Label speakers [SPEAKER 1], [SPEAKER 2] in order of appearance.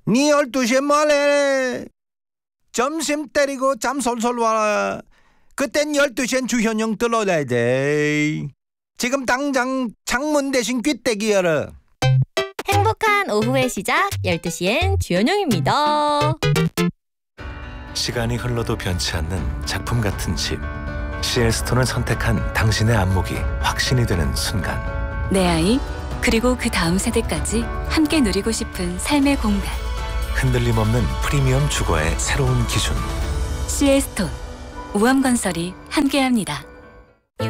[SPEAKER 1] 니 12시에 뭐래? 점심 때리고 잠 솔솔 와라. 그땐 12시엔 주현영 들어야 돼. 지금 당장 창문 대신 귀때기 열어.
[SPEAKER 2] 행복한 오후의 시작 12시엔 주현영입니다.
[SPEAKER 3] 시간이 흘러도 변치 않는 작품 같은 집. CL스톤을 선택한 당신의 안목이 확신이 되는 순간.
[SPEAKER 4] 내 아이, 그리고 그 다음 세대까지 함께 누리고 싶은 삶의 공간.
[SPEAKER 3] 흔들림 없는 프리미엄 주거의 새로운 기준.
[SPEAKER 4] CL스톤, 우암건설이 함께합니다.